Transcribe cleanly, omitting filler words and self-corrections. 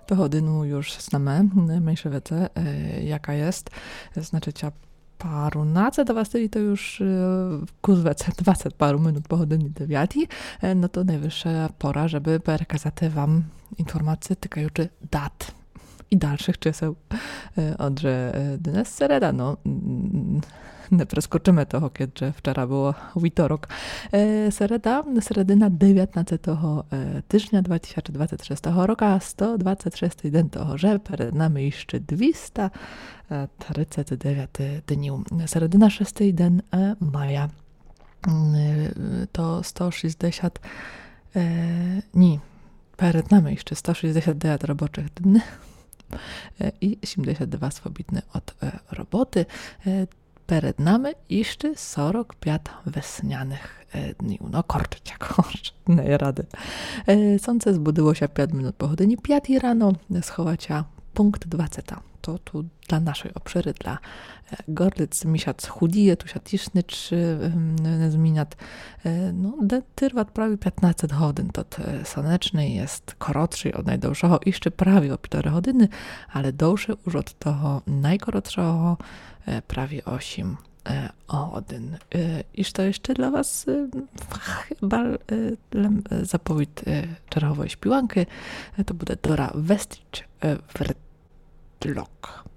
To hodinu już znamy, mniejsze wiece, jaka jest. Znaczy, parunace do was to już kuzwece 20 paru minut po hodini 9, no to najwyższa pora, żeby przekazać wam informacje tykajucze dat i dalszych czaseł. Odże dnes sereda, no nie preskoczymy toho, kiedy wczoraj było witorok. Seredyna 19 tyżnia 2023 roku, a 126 dzień toho, że przed nami jeszcze 239 dni. Seredyna 6 dzień maja to 160 dni. Przed nami jeszcze 169 roboczych dni i 72 swobodne od roboty. Przed nami jeszcze 45 wesnianych dni. No korczyć jakoś, nie rady. Słońce zbudziło się 5 minut po godzinie 5 rano, schowacia punkt 20. To tu dla naszej obszyry, dla Gorlic, misiac chudije, tu się tisznicz zmieniat. No, trwa prawie 15 godzin, to słoneczny jest korotszy od najdłuższego, jeszcze prawie o 1,5 godziny, ale dłuższy już od toho najkorotszego prawie 8 godzin. Iż to jeszcze dla was chyba zapowiedź czerwowej śpiwanki, to będzie Dora Westridge Wrtlok.